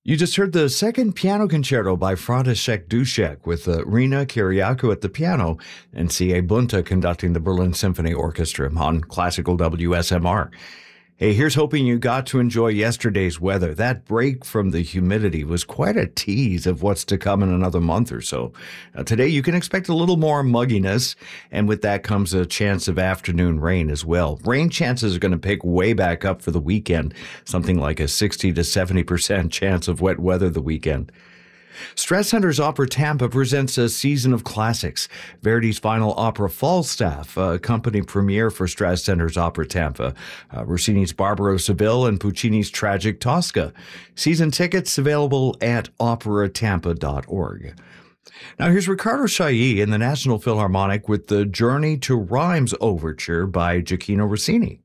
You just heard the second piano concerto by František Dušek with Rina Kyriakou at the piano and C.A. Bunta conducting the Berlin Symphony Orchestra on Classical WSMR. Hey, here's hoping you got to enjoy yesterday's weather. That break from the humidity was quite a tease of what's to come in another month or so. Today, you can expect a little more mugginess, and with that comes a chance of afternoon rain as well. Rain chances are going to pick way back up for the weekend, something like a 60 to 70% chance of wet weather the weekend. Stress Center's Opera Tampa presents a season of classics. Verdi's final opera Falstaff, a company premiere for Stress Center's Opera Tampa. Rossini's Barbaro Seville and Puccini's tragic Tosca. Season tickets available at operatampa.org. Now here's Riccardo Chailly in the National Philharmonic with the Journey to Rhymes Overture by Gioachino Rossini.